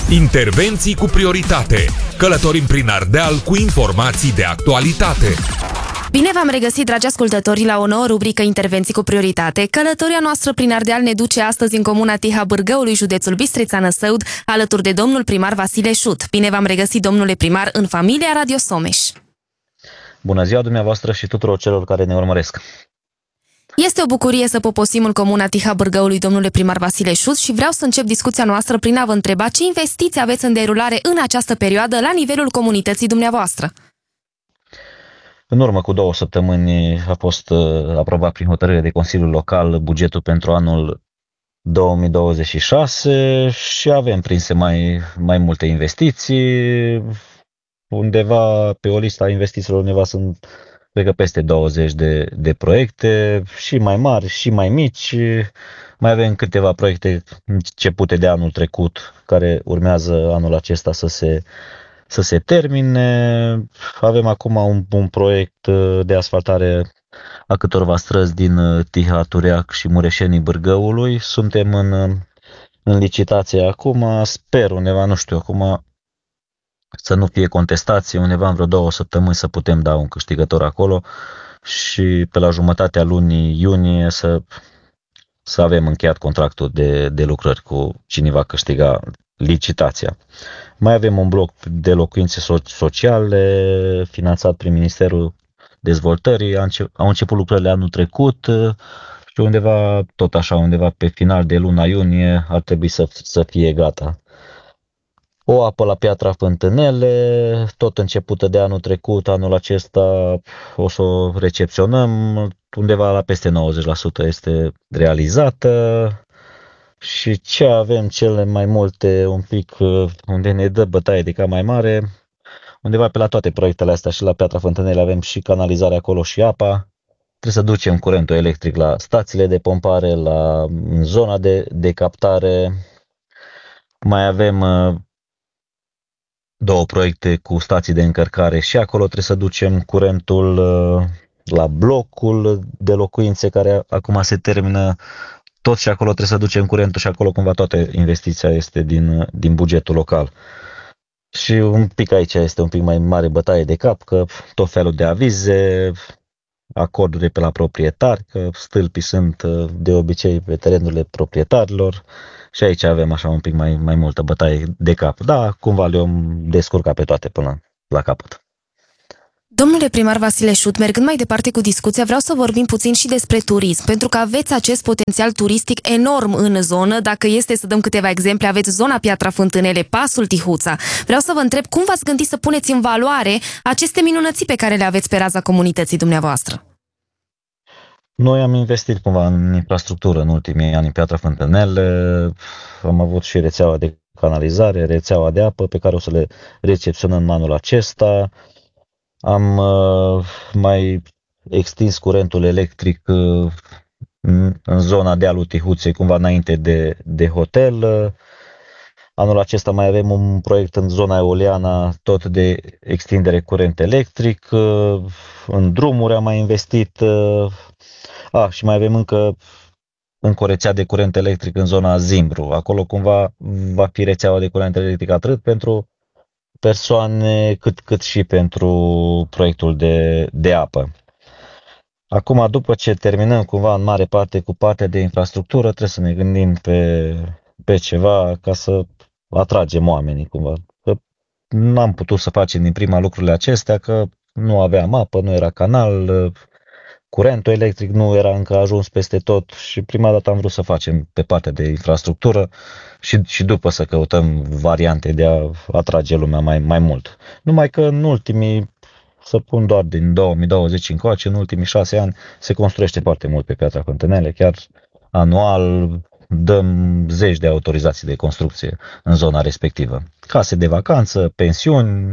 Intervenții cu prioritate. Călătorim prin Ardeal cu informații de actualitate. Bine v-am regăsit, dragi ascultători, la o nouă rubrică Intervenții cu prioritate. Călătoria noastră prin Ardeal ne duce astăzi în comuna Tiha Bârgăului, județul Bistrița-Năsăud, alături de domnul primar Vasile Șut. Bine v-am regăsit, domnule primar, în familia Radio Someș. Bună ziua dumneavoastră și tuturor celor care ne urmăresc. Este o bucurie să poposim în comuna Tiha Bârgăului, domnule primar Vasile Șut, și vreau să încep discuția noastră prin a vă întreba ce investiții aveți în derulare în această perioadă la nivelul comunității dumneavoastră. În urmă cu 2 săptămâni a fost aprobat prin hotărâre de Consiliul Local bugetul pentru anul 2026 și avem prinse mai multe investiții. Undeva pe o listă a investițiilor undeva sunt, cred că, peste 20 de proiecte, și mai mari și mai mici. Mai avem câteva proiecte începute de anul trecut care urmează anul acesta să se termine. Avem acum un proiect de asfaltare a câtorva străzi din Tiha, Tureac și Mureșenii Bârgăului. Suntem în licitație acum, sper undeva, nu știu, acum să nu fie contestație, undeva în vreo 2 săptămâni să putem da un câștigător acolo și pe la jumătatea lunii iunie să avem încheiat contractul de lucrări cu cine va câștiga licitația. Mai avem un bloc de locuințe sociale finanțat prin Ministerul Dezvoltării. Au început lucrările anul trecut și undeva, tot așa, undeva pe final de luna iunie ar trebui să fie gata. O apă la Piatra Fântânele, tot începută de anul trecut, anul acesta o să o recepționăm, undeva la peste 90% este realizată. Și ce avem cele mai multe, un pic unde ne dă bătaie de cap mai mare, undeva pe la toate proiectele astea, și la Piatra Fântânele avem și canalizarea acolo și apa. Trebuie să ducem curentul electric la stațiile de pompare, în zona de captare. Mai avem 2 proiecte cu stații de încărcare și acolo trebuie să ducem curentul la blocul de locuințe care acum se termină. Tot și acolo trebuie să ducem curentul și acolo cumva toată investiția este din bugetul local. Și un pic aici este un pic mai mare bătaie de cap, că tot felul de avize, acorduri pe la proprietari, că stâlpii sunt de obicei pe terenurile proprietarilor și aici avem așa un pic mai multă bătaie de cap. Da, cumva le-am descurcat pe toate până la capăt. Domnule primar Vasile Șut, mergând mai departe cu discuția, vreau să vorbim puțin și despre turism, pentru că aveți acest potențial turistic enorm în zonă. Dacă este să dăm câteva exemple, aveți zona Piatra Fântânele, pasul Tihuța. Vreau să vă întreb cum v-ați gândit să puneți în valoare aceste minunății pe care le aveți pe raza comunității dumneavoastră? Noi am investit cumva în infrastructură în ultimii ani în Piatra Fântânele. Am avut și rețeaua de canalizare, rețeaua de apă pe care o să le recepționăm anul acesta. Am mai extins curentul electric în zona dealul Tihuței, cumva înainte de hotel. Anul acesta mai avem un proiect în zona Eoliana, tot de extindere curent electric. În drumuri am mai investit. Și mai avem încă o rețea de curent electric în zona Zimbru. Acolo cumva va fi rețeaua de curent electric atât pentru persoane cât și pentru proiectul de apă. Acum, după ce terminăm cumva în mare parte cu partea de infrastructură, trebuie să ne gândim pe ceva ca să atragem oamenii cumva. Că n-am putut să facem din prima lucrurile acestea, că nu aveam apă, nu era canal, curentul electric nu era încă ajuns peste tot și prima dată am vrut să facem pe partea de infrastructură și după să căutăm variante de a atrage lumea mai mult. Numai că în ultimii, să pun doar din 2020 încoace, în ultimii 6 ani se construiește foarte mult pe Piatra Fântânele, chiar anual dăm zeci de autorizații de construcție în zona respectivă. Case de vacanță, pensiuni.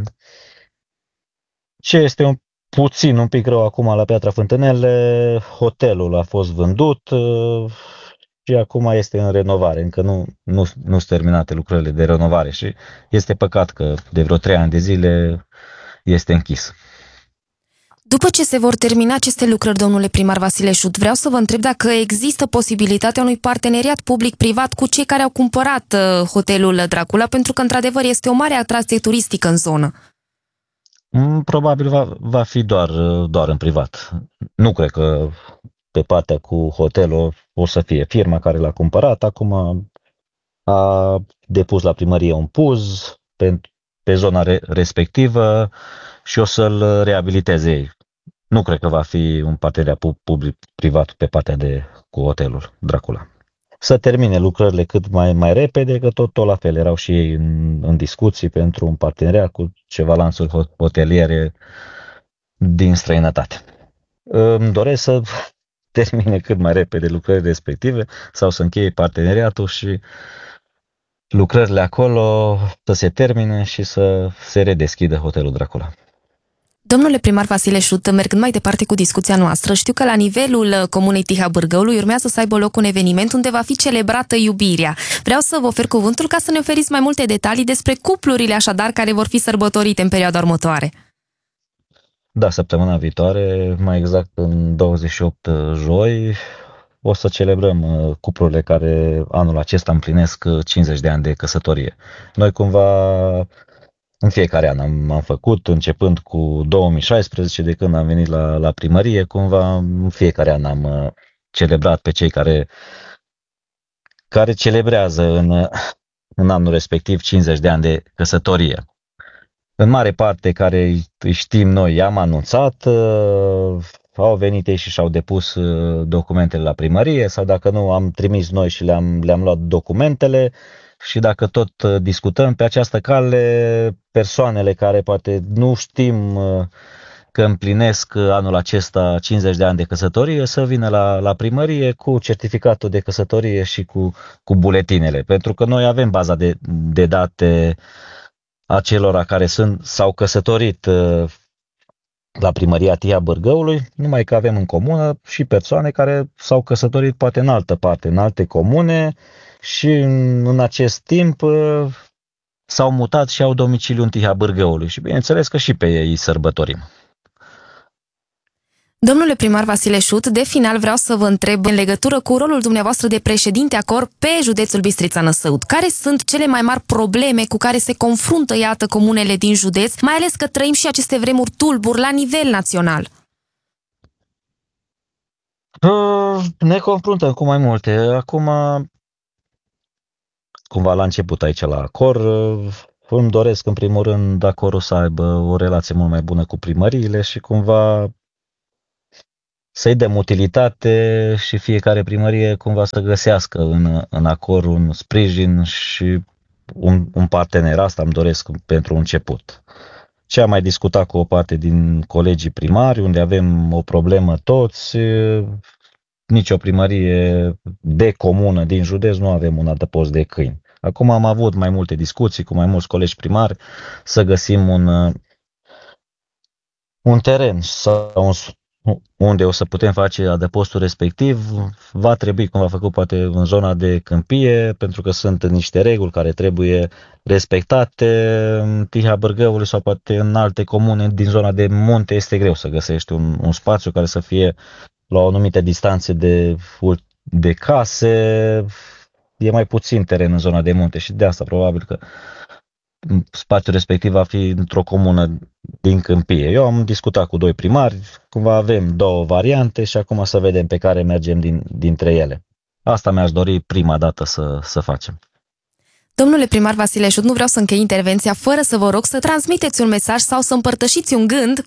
Ce este un pic rău acum la Piatra Fântânele, hotelul a fost vândut și acum este în renovare. Încă nu sunt terminate lucrările de renovare și este păcat că de vreo 3 ani de zile este închis. După ce se vor termina aceste lucrări, domnule primar Vasile Șut, vreau să vă întreb dacă există posibilitatea unui parteneriat public-privat cu cei care au cumpărat hotelul Dracula, pentru că, într-adevăr, este o mare atracție turistică în zonă. Probabil va fi doar în privat. Nu cred că pe partea cu hotelul o să fie firma care l-a cumpărat. Acum a depus la primărie un PUZ pe zona respectivă și o să-l reabiliteze ei. Nu cred că va fi un parteneriat public-privat pe partea cu hotelul Dracula. Să termine lucrările cât mai repede, că tot la fel erau și ei în discuții pentru un parteneriat cu ceva lanțuri hoteliere din străinătate. Îmi doresc să termine cât mai repede lucrările respective sau să încheie parteneriatul și lucrările acolo să se termine și să se redeschidă hotelul Dracula. Domnule primar Vasile Șut, mergând mai departe cu discuția noastră, știu că la nivelul comunei Tiha Bârgăului urmează să aibă loc un eveniment unde va fi celebrată iubirea. Vreau să vă ofer cuvântul ca să ne oferiți mai multe detalii despre cuplurile așadar care vor fi sărbătorite în perioada următoare. Da, săptămâna viitoare, mai exact în 28 joi, o să celebrăm cuplurile care anul acesta împlinesc 50 de ani de căsătorie. Noi cumva în fiecare an am făcut, începând cu 2016, de când am venit la primărie, cumva în fiecare an am celebrat pe cei care celebrează în anul respectiv 50 de ani de căsătorie. În mare parte care îi știm noi, i-am anunțat, au venit ei și și-au depus documentele la primărie sau dacă nu, am trimis noi și le-am luat documentele. Și dacă tot discutăm pe această cale, persoanele care poate nu știm că împlinesc anul acesta 50 de ani de căsătorie, să vină la primărie cu certificatul de căsătorie și cu buletinele. Pentru că noi avem baza de date a celor care s-au căsătorit la primăria Tiha Bârgăului, numai că avem în comună și persoane care s-au căsătorit poate în altă parte, în alte comune, și în acest timp s-au mutat și au domiciliu în Tiha Bârgăului și bineînțeles că și pe ei îi sărbătorim. Domnule primar Vasile Șut, de final vreau să vă întreb în legătură cu rolul dumneavoastră de președinte a COR pe județul Bistrița-Năsăud. Care sunt cele mai mari probleme cu care se confruntă, iată, comunele din județ, mai ales că trăim și aceste vremuri tulburi la nivel național? Ne confruntăm cu mai multe. Acum, cumva la început aici la COR, îmi doresc în primul rând acolo să aibă o relație mult mai bună cu primăriile și cumva să-i dăm utilitate și fiecare primărie cumva să găsească în acord un sprijin și un partener. Asta îmi doresc pentru început. Ce am mai discutat cu o parte din colegii primari, unde avem o problemă toți, nicio primărie de comună din județ nu avem un adăpost de câini. Acum am avut mai multe discuții cu mai mulți colegi primari să găsim un teren sau unde o să putem face adăpostul respectiv. Va trebui cumva făcut poate în zona de câmpie, pentru că sunt niște reguli care trebuie respectate. În Tiha Bârgăului sau poate în alte comune din zona de munte este greu să găsești un spațiu care să fie la o anumită distanță de case. E mai puțin teren în zona de munte și de asta probabil că spațiul respectiv va fi într-o comună din câmpie. Eu am discutat cu 2 primari, cumva avem 2 variante și acum să vedem pe care mergem dintre ele. Asta mi-aș dori prima dată să facem. Domnule primar Vasile Șut, nu vreau să închei intervenția fără să vă rog să transmiteți un mesaj sau să împărtășiți un gând.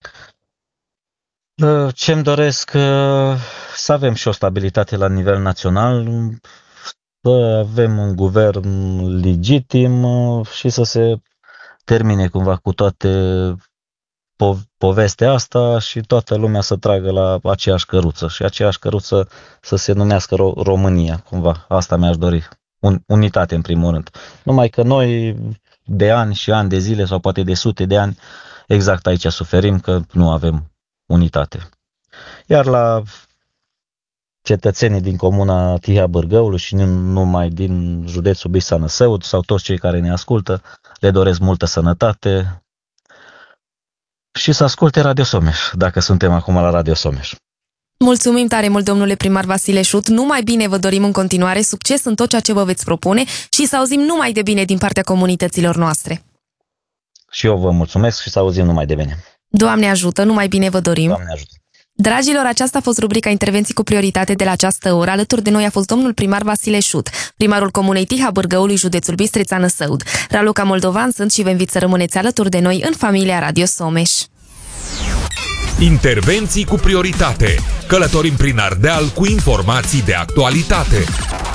Ce-mi doresc să avem și o stabilitate la nivel național, să avem un guvern legitim și să se termine cumva cu toate povestea asta și toată lumea să tragă la aceeași căruță și aceeași căruță să se numească România, cumva. Asta mi-aș dori. Unitate în primul rând. Numai că noi de ani și ani de zile sau poate de sute de ani exact aici suferim că nu avem unitate. Iar la cetățenii din comuna Tiha Bârgăului și nu numai din județul Bistrița-Năsăud sau toți cei care ne ascultă, le doresc multă sănătate, și să asculte Radio Someș, dacă suntem acum la Radio Someș. Mulțumim tare mult, domnule primar Vasile Șut. Numai bine vă dorim în continuare, succes în tot ceea ce vă veți propune și să auzim numai de bine din partea comunităților noastre. Și eu vă mulțumesc și să auzim numai de bine. Doamne ajută, numai bine vă dorim. Doamne ajută. Dragilor, aceasta a fost rubrica Intervenții cu prioritate de la această oră. Alături de noi a fost domnul primar Vasile Șut, primarul comunei Tiha Bârgăului, județul Bistrița Năsăud. Raluca Moldovan sunt și vă invit să rămâneți alături de noi în familia Radio Someș. Intervenții cu prioritate. Călătorim prin Ardeal cu informații de actualitate.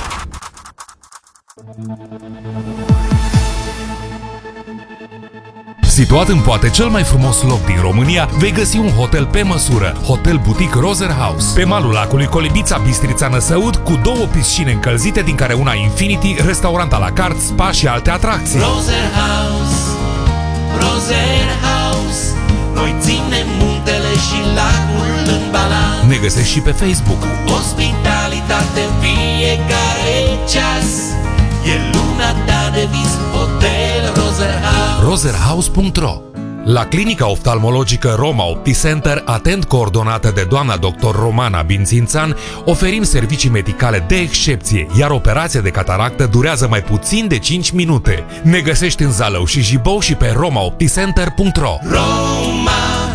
Situat în poate cel mai frumos loc din România, vei găsi un hotel pe măsură, Hotel Boutique Roser House. Pe malul lacului Colibița, Bistrița Năsăud, cu 2 piscine încălzite, din care una Infinity, restaurant à la carte, spa și alte atracții. Roser House, Roser House, noi ținem muntele și lacul în balans. Ne găsești și pe Facebook. Ospitalitate în fiecare ceas, e lumea ta de vis, Hotel Roser House. roserhouse.ro. La clinica oftalmologică Roma OptiCenter, atent coordonată de doamna dr. Romana Bințințan, oferim servicii medicale de excepție, iar operația de cataractă durează mai puțin de 5 minute. Ne găsești în Zalău și Jibou și pe romaopticenter.ro. Roma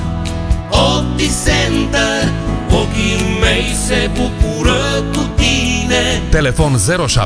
OptiCenter, ochii mei se bucură cu tine. Telefon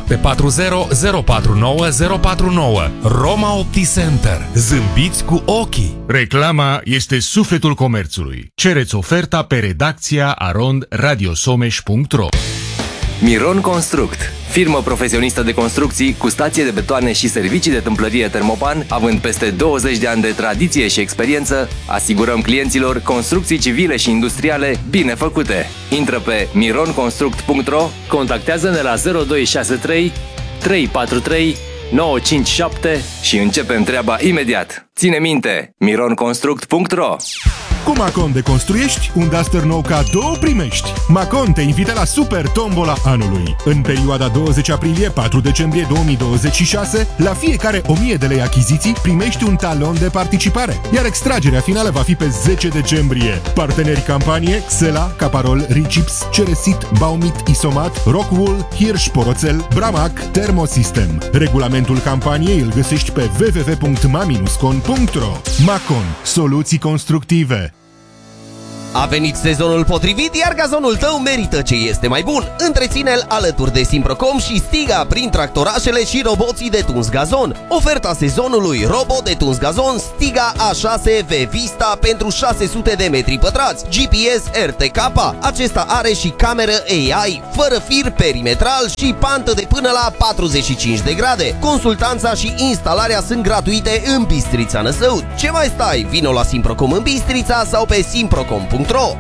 0740 049 049. Roma OptiCenter. Zâmbiți cu ochii. Reclama este sufletul comerțului. Cereți oferta pe redacția @radiosomeș.ro. Miron Construct, firmă profesionistă de construcții cu stație de betoane și servicii de tâmplărie termopan, având peste 20 de ani de tradiție și experiență, asigurăm clienților construcții civile și industriale bine făcute. Intră pe mironconstruct.ro, contactează-ne la 0263 343 957 și începem treaba imediat. Ține minte, mironconstruct.ro. Cu Macon de construiești, un Duster nou cadou primești. Macon te invită la Super Tombola anului. În perioada 20 aprilie-4 decembrie 2026, la fiecare 1000 de lei achiziții, primești un talon de participare. Iar extragerea finală va fi pe 10 decembrie. Parteneri campanie: Xela, Caparol, Ricips, Ceresit, Baumit, Isomat, Rockwool, Hirsch Poroțel, Bramac, Thermosystem. Regulamentul campaniei îl găsești pe www.ma-con.ro. Macon. Soluții constructive. A venit sezonul potrivit, iar gazonul tău merită ce este mai bun. Întreține-l alături de Simprocom și Stiga prin tractorașele și roboții de tuns gazon. Oferta sezonului: robot de tuns gazon Stiga A6 V-Vista pentru 600 de metri pătrați, GPS RTK. Acesta are și cameră AI, fără fir perimetral și pantă de până la 45 de grade. Consultanța și instalarea sunt gratuite în Bistrița Năsăud. Ce mai stai? Vino la Simprocom în Bistrița sau pe simprocom.ro.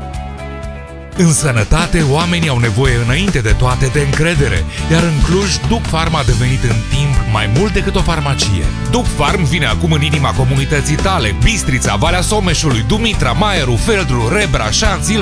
În sănătate, oamenii au nevoie înainte de toate de încredere, iar în Cluj, Duc Pharma a devenit în timp mai mult decât o farmacie. Duc Pharm vine acum în inima comunității tale: Bistrița, Valea Someșului, Dumitra, Maieru, Feldru, Rebra, Șanț,